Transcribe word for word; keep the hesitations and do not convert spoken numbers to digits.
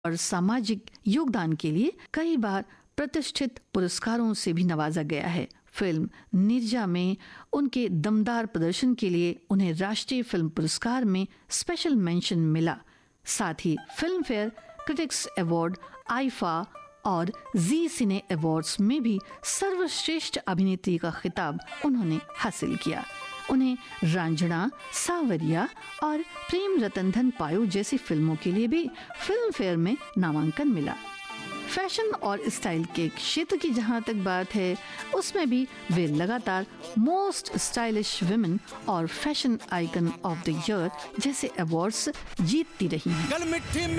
और सामाजिक योगदान के लिए कई बार प्रतिष्ठित पुरस्कारों से भी नवाजा गया है। फिल्म नीरजा में उनके दमदार प्रदर्शन के लिए उन्हें राष्ट्रीय फिल्म पुरस्कार में स्पेशल मेंशन मिला। साथ ही film fair, critics award, IIFA और जी सिने अवार्ड्स में भी सर्वश्रेष्ठ अभिनेत्री का खिताब उन्होंने हासिल किया। उन्हें रांझणा, सावरिया और प्रेम रतन धन पायो जैसी फिल्मों के लिए भी फिल्म फेयर में नामांकन मिला। फैशन और स्टाइल के क्षेत्र की जहां तक बात है, उसमें भी वे लगातार मोस्ट स्टाइलिश वुमेन और fashion icon of the year जैसे अवार्ड्स जीतती रही हैं।